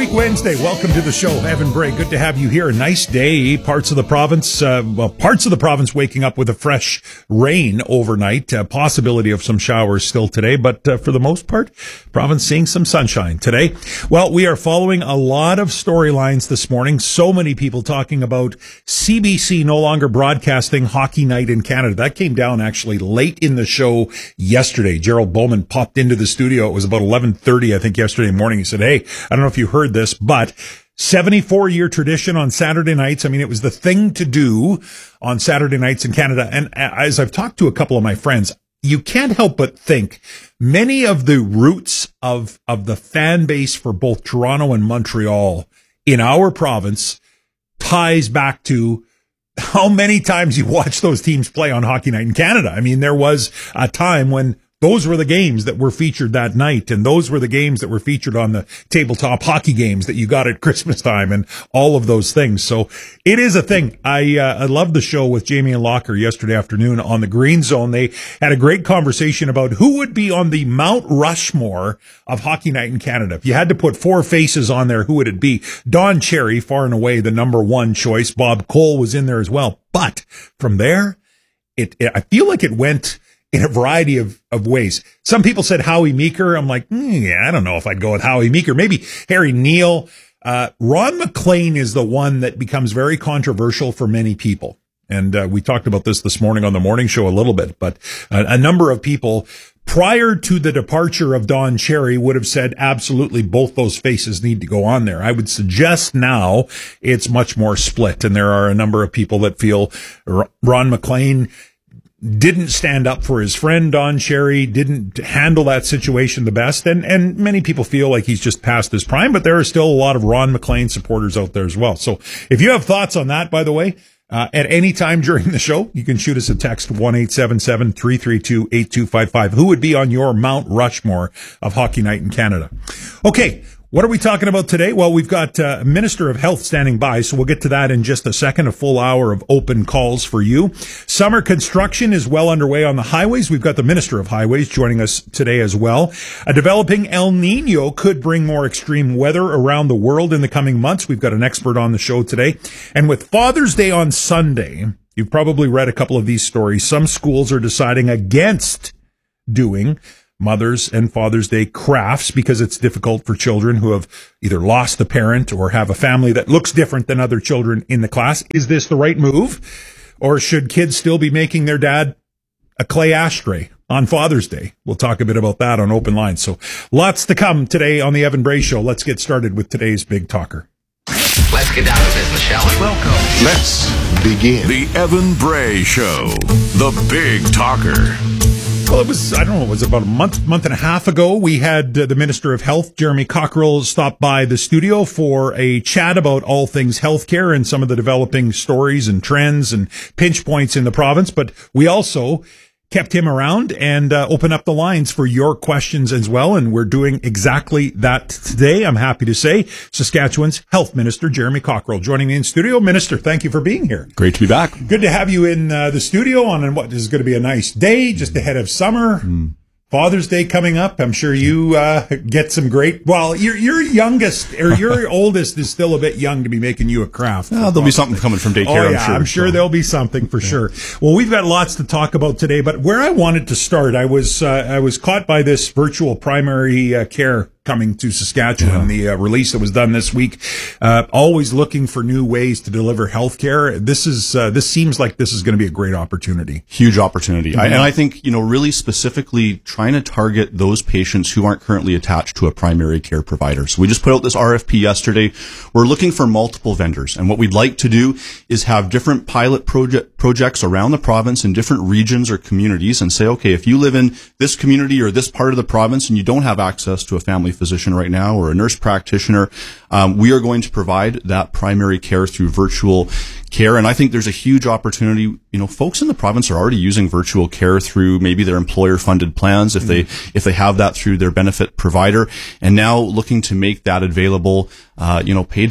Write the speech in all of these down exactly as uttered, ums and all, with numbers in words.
Midweek Wednesday. Welcome to the show, Evan Bray. Good to have you here. A nice day. Parts of the province, uh, well, parts of the province waking up with a fresh rain overnight. Uh, possibility of some showers still today, but uh, for the most part, province seeing some sunshine today. Well, we are following a lot of storylines this morning. So many people talking about C B C no longer broadcasting Hockey Night in Canada. That came down actually late in the show yesterday. Gerald Bowman popped into the studio. It was about eleven thirty, I think, yesterday morning. He said, hey, I don't know if you heard this, but seventy-four year tradition on Saturday nights. I mean, it was the thing to do on Saturday nights in Canada. And as I've talked to a couple of my friends, you can't help but think many of the roots of, of the fan base for both Toronto and Montreal in our province ties back to how many times you watch those teams play on Hockey Night in Canada. I mean, there was a time when those were the games that were featured that night, and those were the games that were featured on the tabletop hockey games that you got at Christmas time and all of those things. So it is a thing. I uh, I loved the show with Jamie and Locker yesterday afternoon on the Green Zone. They had a great conversation about who would be on the Mount Rushmore of Hockey Night in Canada. If you had to put four faces on there, who would it be? Don Cherry, far and away the number one choice. Bob Cole was in there as well. But from there, it, it I feel like it went in a variety of, of ways. Some people said Howie Meeker. I'm like, mm, yeah, I don't know if I'd go with Howie Meeker. Maybe Harry Neal. Uh, Ron MacLean is the one that becomes very controversial for many people. And uh, we talked about this this morning on the morning show a little bit, but uh, a number of people prior to the departure of Don Cherry would have said absolutely both those faces need to go on there. I would suggest now it's much more split. And there are a number of people that feel Ron MacLean didn't stand up for his friend Don Cherry, didn't handle that situation the best, and and many people feel like he's just past his prime, but there are still a lot of Ron MacLean supporters out there as well. So if you have thoughts on that, by the way, uh, at any time during the show, you can shoot us a text, one eight seven seven, three three two, eight two five five. Who would be on your Mount Rushmore of Hockey Night in Canada? Okay. What are we talking about today? Well, we've got uh, Minister of Health standing by, so we'll get to that in just a second, a full hour of open calls for you. Summer construction is well underway on the highways. We've got the Minister of Highways joining us today as well. A developing El Nino could bring more extreme weather around the world in the coming months. We've got an expert on the show today. And with Father's Day on Sunday, you've probably read a couple of these stories. Some schools are deciding against doing Mother's and Father's Day crafts because it's difficult for children who have either lost a parent or have a family that looks different than other children in the class. Is this the right move? Or should kids still be making their dad a clay ashtray on Father's Day? We'll talk a bit about that on Open Line. So lots to come today on the Evan Bray Show. Let's get started with today's Big Talker. Let's get down to business, shall we? Welcome. Let's begin. The Evan Bray Show, the Big Talker. Well, it was, I don't know, it was about a month, month and a half ago. We had uh, the Minister of Health, Jeremy Cockrell, stop by the studio for a chat about all things healthcare and some of the developing stories and trends and pinch points in the province. But we also kept him around and uh, open up the lines for your questions as well. And we're doing exactly that today. I'm happy to say Saskatchewan's Health Minister, Jeremy Cockrell, joining me in studio. Minister, thank you for being here. Great to be back. Good to have you in uh, the studio on what is going to be a nice day just ahead of summer. Mm. Father's Day coming up. I'm sure you uh, get some great. Well, your your youngest or your oldest is still a bit young to be making you a craft. Well, there'll be something coming from daycare. Oh yeah, I'm sure. I'm sure so. There'll be something for yeah. sure. Well, we've got lots to talk about today, but where I wanted to start, I was uh, I was caught by this virtual primary uh, care coming to Saskatchewan, yeah. the uh, release that was done this week. Uh, always looking for new ways to deliver healthcare. This is uh, this seems like this is going to be a great opportunity. Huge opportunity, mm-hmm. I, and I think you know really specifically trying to target those patients who aren't currently attached to a primary care provider. So we just put out this R F P yesterday. We're looking for multiple vendors, and what we'd like to do is have different pilot project projects around the province in different regions or communities, and say, okay, if you live in this community or this part of the province and you don't have access to a family physician right now or a nurse practitioner, um, we are going to provide that primary care through virtual care. And I think there's a huge opportunity. You know, folks in the province are already using virtual care through maybe their employer funded plans if they, if they have that through their benefit provider, and now looking to make that available, uh, you know, paid for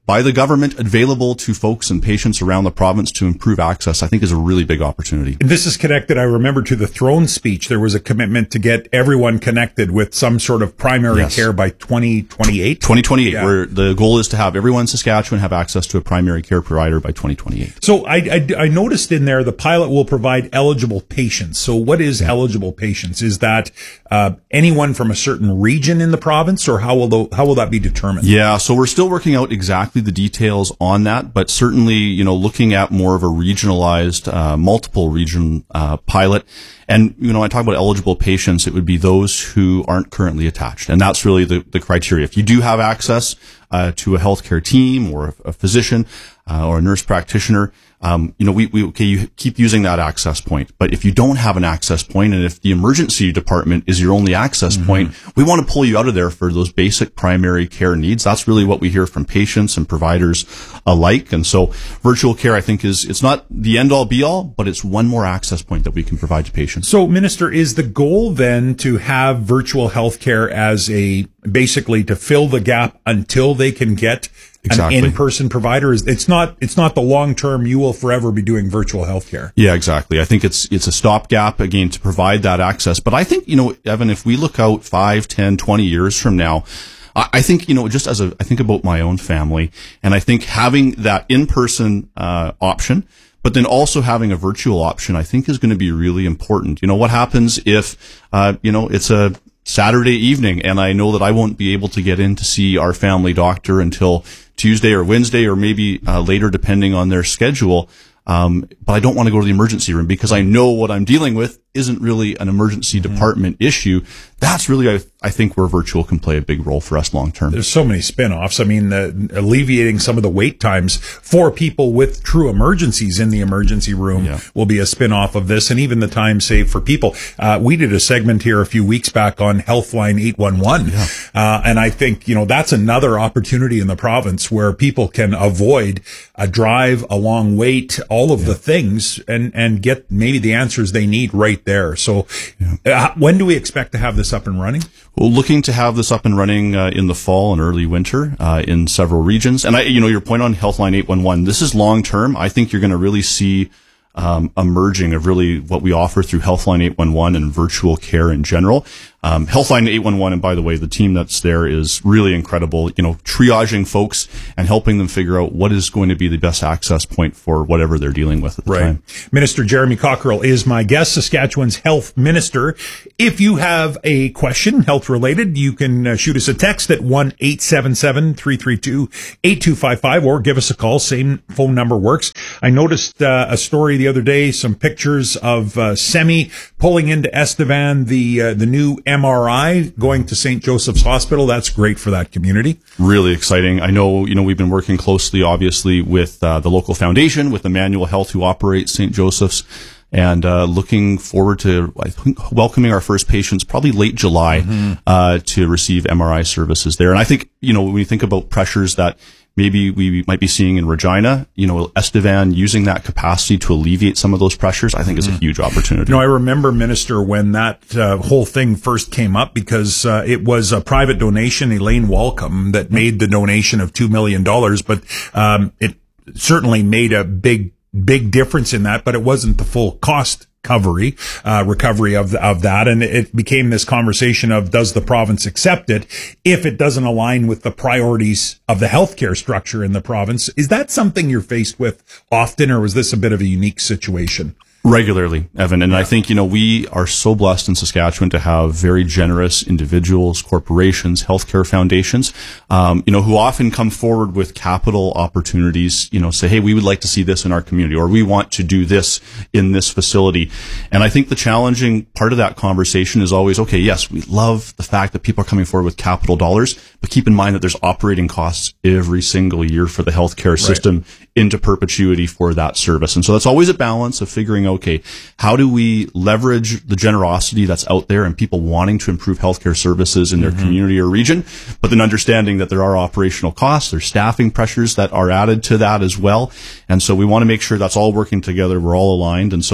by the government available to folks and patients around the province to improve access, I think is a really big opportunity. And this is connected, I remember, to the throne speech. There was a commitment to get everyone connected with some sort of primary Yes. care by twenty twenty-eight. twenty twenty-eight, Yeah. where the goal is to have everyone in Saskatchewan have access to a primary care provider by twenty twenty-eight. So I, I, I noticed in there the pilot will provide eligible patients. So what is eligible patients? Is that uh, anyone from a certain region in the province, or how will the, how will that be determined? Yeah, so we're still working out exactly the details on that, but certainly, you know, looking at more of a regionalized, uh, multiple region uh, pilot. And, you know, I talk about eligible patients, it would be those who aren't currently attached. And that's really the, the criteria. If you do have access uh, to a healthcare team or a, a physician uh, or a nurse practitioner, um, you know, we, we, okay, you keep using that access point. But if you don't have an access point, and if the emergency department is your only access mm-hmm. point, we want to pull you out of there for those basic primary care needs. That's really what we hear from patients and providers alike. And so virtual care, I think, is, it's not the end all be all, but it's one more access point that we can provide to patients. So, Minister, is the goal then to have virtual healthcare as a, basically to fill the gap until they can get Exactly. an in-person provider? It's not, it's not the long-term, you will forever be doing virtual healthcare. Yeah, exactly. I think it's, it's a stopgap again to provide that access. But I think, you know, Evan, if we look out five, ten, twenty years from now, I think, you know, just as a, I think about my own family, and I think having that in-person, uh, option, but then also having a virtual option, I think is going to be really important. You know, what happens if, uh, you know, it's a Saturday evening and I know that I won't be able to get in to see our family doctor until Tuesday or Wednesday or maybe uh, later depending on their schedule. Um, but I don't want to go to the emergency room because I know what I'm dealing with isn't really an emergency mm-hmm. department issue. That's really, I, I think, where virtual can play a big role for us long term. There's so many spin-offs. I mean, uh, alleviating some of the wait times for people with true emergencies in the emergency room yeah. will be a spin-off of this, and even the time saved for people. Uh, we did a segment here a few weeks back on Healthline eight one one, yeah. uh, and I think, you know, that's another opportunity in the province where people can avoid a drive, a long wait, all of yeah. the things, and, and get maybe the answers they need right there. So yeah. uh, when do we expect to have this up and running? Well, looking to have this up and running uh, in the fall and early winter uh, in several regions. And I, you know, your point on Healthline eight one one, this is long term. I think you're going to really see um, a merging of really what we offer through Healthline eight one one and virtual care in general. Um, Healthline eight one one, and by the way, the team that's there is really incredible, you know, triaging folks and helping them figure out what is going to be the best access point for whatever they're dealing with at the right. time. Minister Jeremy Cockrell is my guest, Saskatchewan's health minister. If you have a question, health related, you can uh, shoot us a text at one eight seven seven, three three two, eight two five five or give us a call. Same phone number works. I noticed uh, a story the other day, some pictures of uh, SEMI pulling into Estevan, the, uh, the new M R I going to Saint Joseph's Hospital. That's great for that community. Really exciting. I know, you know, we've been working closely, obviously, with uh, the local foundation, with Emmanuel Health, who operates Saint Joseph's, and uh, looking forward to, I think, welcoming our first patients probably late July mm-hmm. uh, to receive M R I services there. And I think, you know, when we think about pressures that maybe we might be seeing in Regina, you know, Estevan using that capacity to alleviate some of those pressures, I think is a huge opportunity. You know, I remember, Minister, when that uh, whole thing first came up, because uh, it was a private donation, Elaine Walcom, that made the donation of two million dollars, but um, it certainly made a big, big difference in that, but it wasn't the full cost recovery, uh, recovery of, of that. And it became this conversation of, does the province accept it if it doesn't align with the priorities of the healthcare structure in the province? Is that something you're faced with often, or was this a bit of a unique situation? Regularly, Evan. And yeah. I think, you know, we are so blessed in Saskatchewan to have very generous individuals, corporations, healthcare foundations, um, you know, who often come forward with capital opportunities, you know, say, hey, we would like to see this in our community, or we want to do this in this facility. And I think the challenging part of that conversation is always, okay, yes, we love the fact that people are coming forward with capital dollars, but keep in mind that there's operating costs every single year for the healthcare system right. into perpetuity for that service. And so that's always a balance of figuring out, okay, how do we leverage the generosity that's out there and people wanting to improve healthcare services in their mm-hmm. community or region, but then understanding that there are operational costs, there's staffing pressures that are added to that as well. And so we want to make sure that's all working together, we're all aligned. And so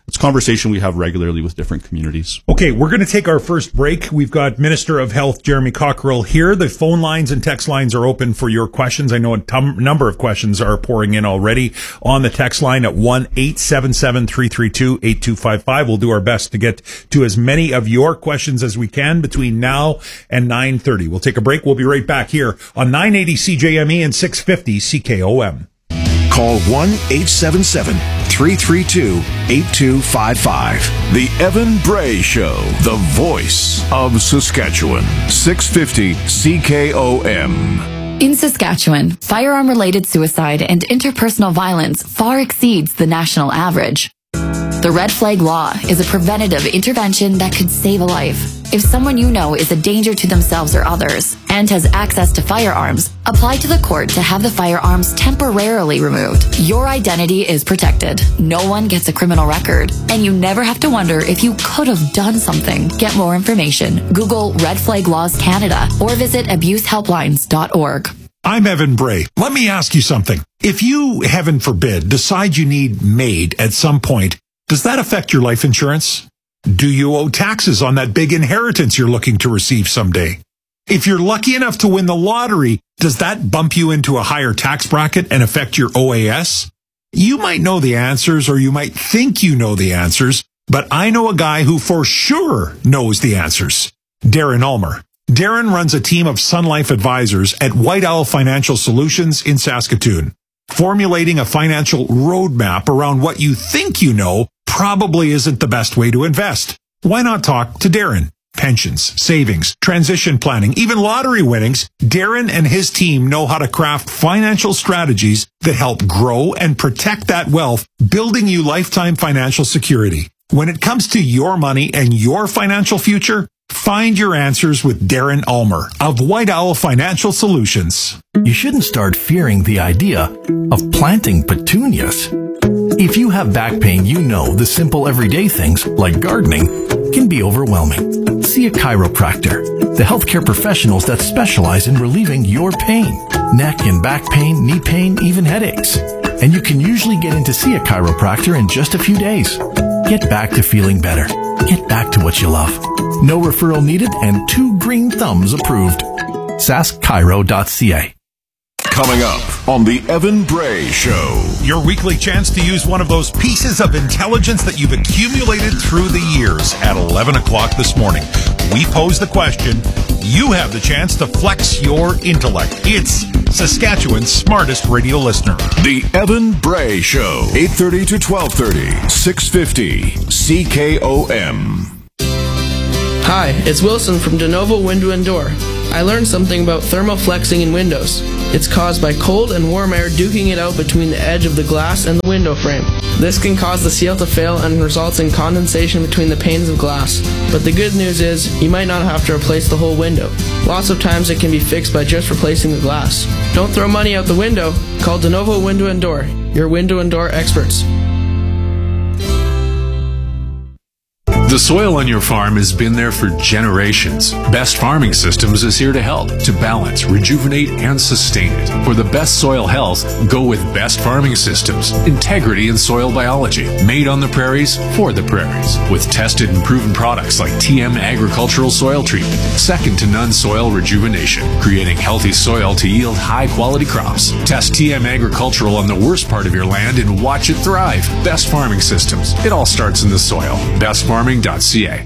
it's a conversation we have regularly with different communities. Okay, we're going to take our first break. We've got Minister of Health Jeremy Cockrell here. The phone lines and text lines are open for your questions. I know a t- number of questions are pouring in already on the text line at one eight seven seven, three three two, eight two five five. We'll do our best to get to as many of your questions as we can between now and nine thirty. We'll take a break. We'll be right back here on nine eighty C J M E and six fifty C K O M. Call one eight seven seven, three three two, eight two five five. The Evan Bray Show, the voice of Saskatchewan. six fifty C K O M. In Saskatchewan, firearm-related suicide and interpersonal violence far exceeds the national average. The Red Flag Law is a preventative intervention that could save a life. If someone you know is a danger to themselves or others and has access to firearms, apply to the court to have the firearms temporarily removed. Your identity is protected. No one gets a criminal record, and you never have to wonder if you could have done something. Get more information. Google Red Flag Laws Canada or visit abuse helplines dot org. I'm Evan Bray. Let me ask you something. If you, heaven forbid, decide you need MAID at some point, does that affect your life insurance? Do you owe taxes on that big inheritance you're looking to receive someday? If you're lucky enough to win the lottery, does that bump you into a higher tax bracket and affect your O A S? You might know the answers, or you might think you know the answers, but I know a guy who for sure knows the answers. Darren Ulmer. Darren runs a team of Sun Life advisors at White Owl Financial Solutions in Saskatoon. Formulating a financial roadmap around what you think you know probably isn't the best way to invest. Why not talk to Darren? Pensions, savings, transition planning, even lottery winnings. Darren and his team know how to craft financial strategies that help grow and protect that wealth, building you lifetime financial security. When it comes to your money and your financial future, find your answers with Darren Ulmer of White Owl Financial Solutions. You shouldn't start fearing the idea of planting petunias. If you have back pain, you know the simple everyday things, like gardening, can be overwhelming. See a chiropractor, the healthcare professionals that specialize in relieving your pain. Neck and back pain, knee pain, even headaches. And you can usually get in to see a chiropractor in just a few days. Get back to feeling better. Get back to what you love. No referral needed and two green thumbs approved. sask chiro dot c a. Coming up on the Evan Bray Show. Your weekly chance to use one of those pieces of intelligence that you've accumulated through the years at eleven o'clock this morning. We pose the question. You have the chance to flex your intellect. It's Saskatchewan's smartest radio listener. The Evan Bray Show. eight thirty to twelve thirty. six fifty C K O M. Hi, it's Wilson from DeNovo Window and Door. I learned something about thermal flexing in windows. It's caused by cold and warm air duking it out between the edge of the glass and the window frame. This can cause the seal to fail and results in condensation between the panes of glass. But the good news is, you might not have to replace the whole window. Lots of times it can be fixed by just replacing the glass. Don't throw money out the window. Call DeNovo Window and Door, your window and door experts. The soil on your farm has been there for generations. Best Farming Systems is here to help, to balance, rejuvenate, and sustain it. For the best soil health, go with Best Farming Systems. Integrity in soil biology. Made on the prairies, for the prairies. With tested and proven products like T M Agricultural Soil Treatment. Second to none soil rejuvenation. Creating healthy soil to yield high-quality crops. Test T M Agricultural on the worst part of your land and watch it thrive. Best Farming Systems. It all starts in the soil. Best Farming dot c a.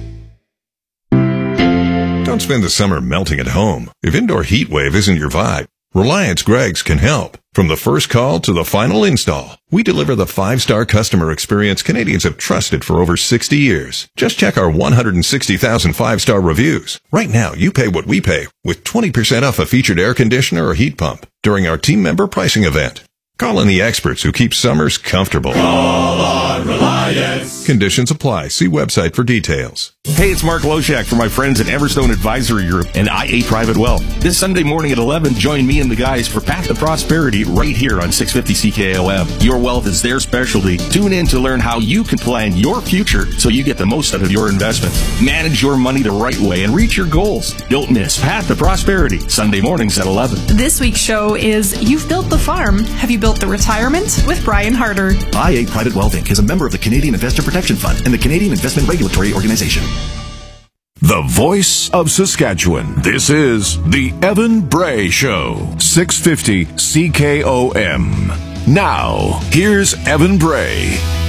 Don't spend the summer melting at home. If indoor heat wave isn't your vibe, Reliance Greggs can help. From the first call to the final install, we deliver the five-star customer experience Canadians have trusted for over sixty years. Just check our one hundred sixty thousand five-star reviews. Right now, you pay what we pay with twenty percent off a featured air conditioner or heat pump during our team member pricing event. Call in the experts who keep summers comfortable. Call on Reliance. Conditions apply. See website for details. Hey, it's Mark Loshak from my friends at Everstone Advisory Group and I A Private Wealth. This Sunday morning at eleven, join me and the guys for Path to Prosperity right here on six fifty C K O M. Your wealth is their specialty. Tune in to learn how you can plan your future so you get the most out of your investments. Manage your money the right way and reach your goals. Don't miss Path to Prosperity, Sunday mornings at eleven. This week's show is You've Built the Farm. Have you built the retirement with Brian Harder. I eight Private Wealth Incorporated is a member of the Canadian Investor Protection Fund and the Canadian Investment Regulatory Organization. The voice of Saskatchewan. This is the Evan Bray Show. six fifty C K O M. Now, here's Evan Bray.